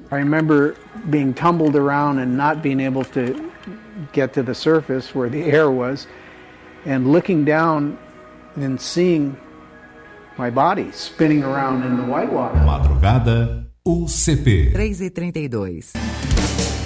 I remember being tumbled around and not being able to get to the surface where the air was, and looking down and seeing my body spinning around in the whitewater. Madrugada UCP 3:32.